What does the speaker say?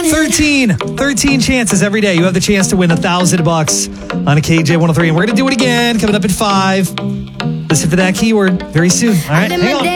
13 chances every day. You have the chance to win $1,000 on a KJ103. And we're going to do it again coming up at 5. Listen for that keyword very soon. All right, hang on.